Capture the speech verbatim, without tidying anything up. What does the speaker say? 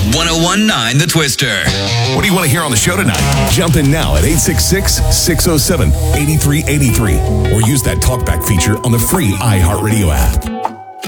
one oh one point nine The Twister. What do you want to hear on the show tonight? Jump in now at eight six six, six oh seven, eight three eight three or use that talkback feature on the free iHeartRadio app.